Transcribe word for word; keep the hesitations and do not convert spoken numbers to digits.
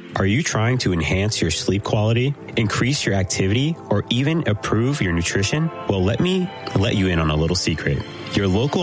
Are you trying to enhance your sleep quality, increase your activity, or even improve your nutrition? Well, let me let you in on a little secret. Your local